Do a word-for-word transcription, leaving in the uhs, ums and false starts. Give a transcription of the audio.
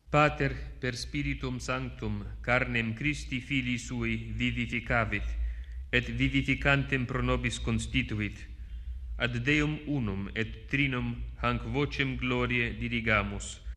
Pater, per Spiritum Sanctum, carnem Christi Filii Sui vivificavit, et vivificantem pro nobis constituit, ad Deum unum et trinum hanc vocem gloriae dirigamus,